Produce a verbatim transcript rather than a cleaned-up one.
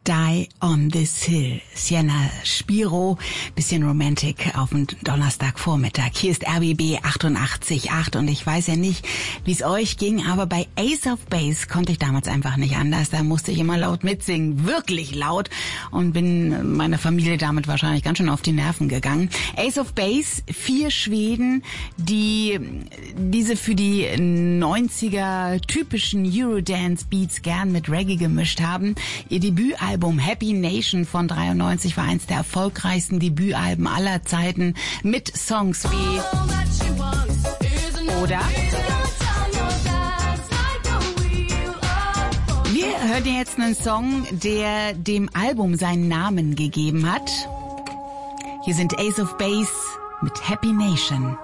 Die on this Hill. Sienna Spiro, bisschen Romantic auf dem Donnerstagvormittag. Hier ist R B B achtundachtzig Komma acht und ich weiß ja nicht, wie es euch ging, aber bei Ace of Base konnte ich damals einfach nicht anders. Da musste ich immer laut mitsingen, wirklich laut, und bin meiner Familie damit wahrscheinlich ganz schön auf die Nerven gegangen. Ace of Base, vier Schweden, die diese für die neunziger typischen Eurodance-Beats gern mit Reggae gemischt haben. Ihr Debütalbum Happy Nation von dreiundneunzig war eins der erfolgreichsten Debütalben aller Zeiten mit Songs wie oder wir hören jetzt einen Song, der dem Album seinen Namen gegeben hat. Hier sind Ace of Base mit Happy Nation.